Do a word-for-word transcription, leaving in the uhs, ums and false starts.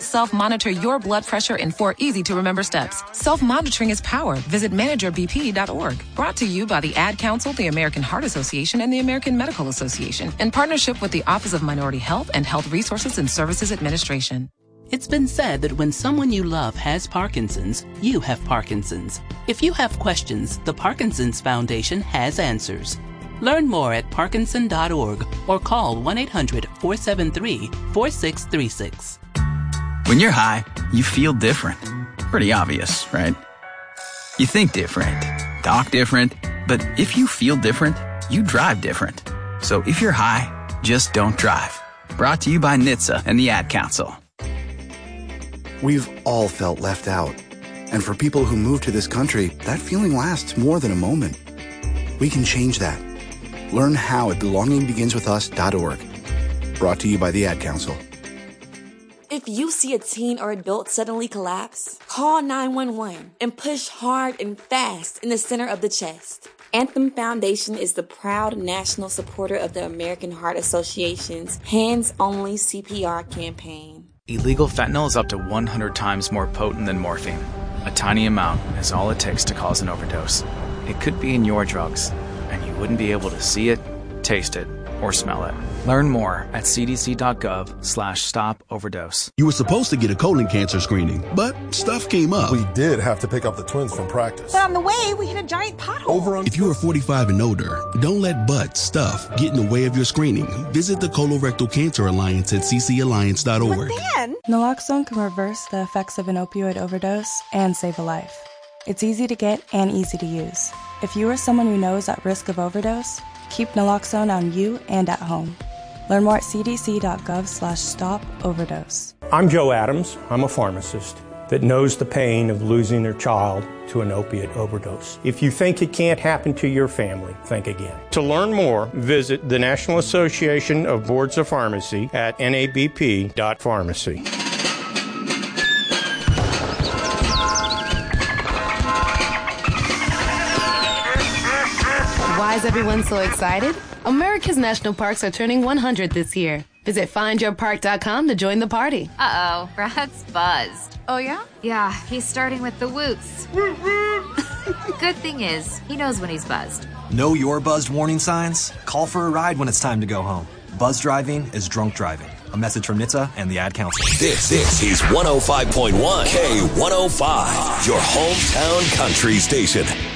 Self-monitor your blood pressure in four easy-to-remember steps. Self-monitoring is power. Visit manager b p dot org. Brought to you by the Ad Council, the American Heart Association, and the American Medical Association, in partnership with the Office of Minority Health and Health Resources and Services Administration. It's been said that when someone you love has Parkinson's, you have Parkinson's. If you have questions, the Parkinson's Foundation has answers. Learn more at parkinson dot org or call one eight hundred four seven three four six three six. When you're high, you feel different. Pretty obvious, right? You think different, talk different, but if you feel different, you drive different. So if you're high, just don't drive. Brought to you by N H T S A and the Ad Council. We've all felt left out. And for people who move to this country, that feeling lasts more than a moment. We can change that. Learn how at belonging begins with us dot org. Brought to you by the Ad Council. If you see a teen or adult suddenly collapse, call nine one one and push hard and fast in the center of the chest. Anthem Foundation is the proud national supporter of the American Heart Association's Hands Only C P R campaign. Illegal fentanyl is up to one hundred times more potent than morphine. A tiny amount is all it takes to cause an overdose. It could be in your drugs, and you wouldn't be able to see it, taste it, or smell it. Learn more at c d c dot gov slash stop overdose. You were supposed to get a colon cancer screening, but stuff came up. We did have to pick up the twins from practice. But on the way, we hit a giant pothole. Over on if you are forty-five and older, don't let butt stuff get in the way of your screening. Visit the Colorectal Cancer Alliance at c c alliance dot org. But then, Naloxone can reverse the effects of an opioid overdose and save a life. It's easy to get and easy to use. If you or someone you know is at risk of overdose, keep naloxone on you and at home. Learn more at c d c dot gov slash stop overdose. I'm Joe Adams. I'm a pharmacist that knows the pain of losing their child to an opiate overdose. If you think it can't happen to your family, think again. To learn more, visit the National Association of Boards of Pharmacy at n a b p dot pharmacy. Why is everyone so excited? America's national parks are turning one hundred this year. Visit find your park dot com to join the party. Uh-oh, Brad's buzzed. Oh, yeah? Yeah, he's starting with the woots. Good thing is, he knows when he's buzzed. Know your buzzed warning signs? Call for a ride when it's time to go home. Buzz driving is drunk driving. A message from N H T S A and the Ad Council. This, this is one oh five point one K one oh five, your hometown country station.